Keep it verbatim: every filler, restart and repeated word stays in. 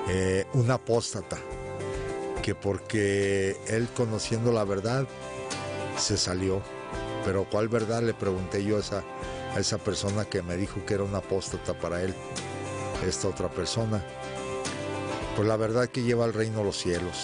eh, un apóstata, que porque él, conociendo la verdad, se salió. Pero ¿cuál verdad?, le pregunté yo a esa, a esa persona que me dijo que era un apóstata para él, esta otra persona. Pues la verdad que lleva al reino los cielos.